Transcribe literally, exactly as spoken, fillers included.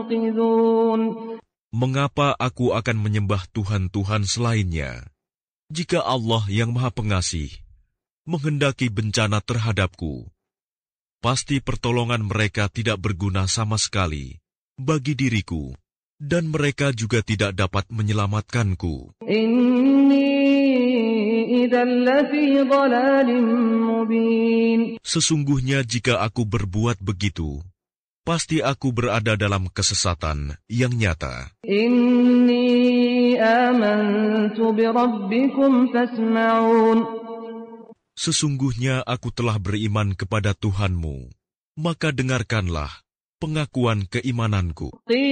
يوقظون Mengapa aku akan menyembah Tuhan-Tuhan selainnya? Jika Allah yang Maha Pengasih menghendaki bencana terhadapku, pasti pertolongan mereka tidak berguna sama sekali bagi diriku, dan mereka juga tidak dapat menyelamatkanku. Sesungguhnya jika aku berbuat begitu, pasti aku berada dalam kesesatan yang nyata. Inni amantu birabbikum fasma'un. Sesungguhnya aku telah beriman kepada Tuhanmu, maka dengarkanlah pengakuan keimananku.